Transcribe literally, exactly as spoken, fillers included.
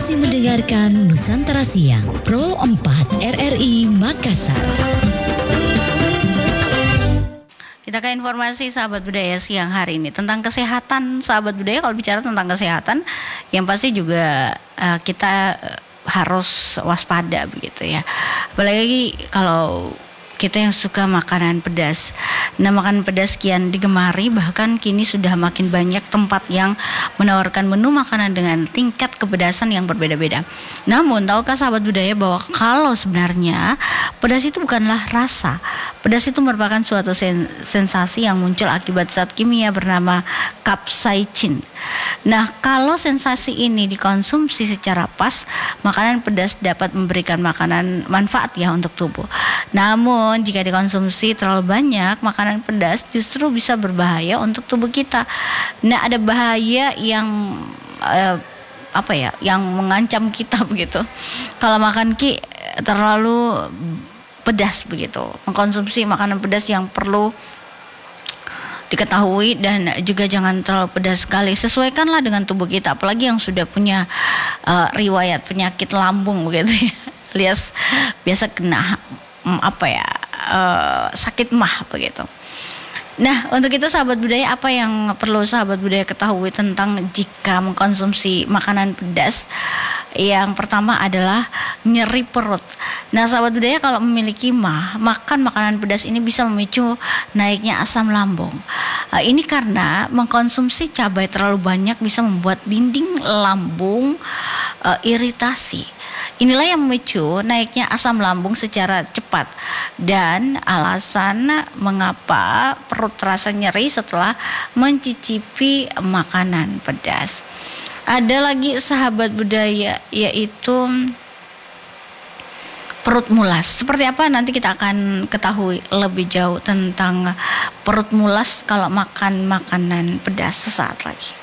masih mendengarkan Nusantara Siang Pro empat R R I Makassar. Kita ke informasi sahabat budaya siang hari ini tentang kesehatan. Sahabat budaya, kalau bicara tentang kesehatan, yang pasti juga uh, kita uh, harus waspada begitu ya. Apalagi kalau kita yang suka makanan pedas. Nah, makanan pedas kian digemari, bahkan kini sudah makin banyak tempat yang menawarkan menu makanan dengan tingkat kepedasan yang berbeda-beda. Namun, tahukah sahabat budaya bahwa kalau sebenarnya pedas itu bukanlah rasa. Pedas itu merupakan suatu sen- sensasi yang muncul akibat zat kimia bernama capsaicin. Nah, kalau sensasi ini dikonsumsi secara pas, makanan pedas dapat memberikan makanan manfaat ya untuk tubuh. Namun, jika dikonsumsi terlalu banyak, makanan pedas justru bisa berbahaya untuk tubuh kita. Nah, ada bahaya yang eh, apa ya, yang mengancam kita begitu. Kalau makan ki terlalu pedas begitu, mengkonsumsi makanan pedas yang perlu diketahui dan juga jangan terlalu pedas sekali. Sesuaikanlah dengan tubuh kita, apalagi yang sudah punya uh, riwayat penyakit lambung begitu ya, alias biasa kena um, apa ya uh, sakit mah begitu. Nah, untuk itu sahabat budaya, apa yang perlu sahabat budaya ketahui tentang jika mengkonsumsi makanan pedas? Yang pertama adalah nyeri perut. Nah, sahabat budaya, kalau memiliki mah, makan makanan pedas ini bisa memicu naiknya asam lambung. Uh, ini karena mengkonsumsi cabai terlalu banyak bisa membuat dinding lambung uh, iritasi. Inilah yang memicu naiknya asam lambung secara cepat dan alasan mengapa perut terasa nyeri setelah mencicipi makanan pedas. Ada lagi sahabat budaya, yaitu perut mulas. Seperti apa nanti kita akan ketahui lebih jauh tentang perut mulas kalau makan makanan pedas sesaat lagi.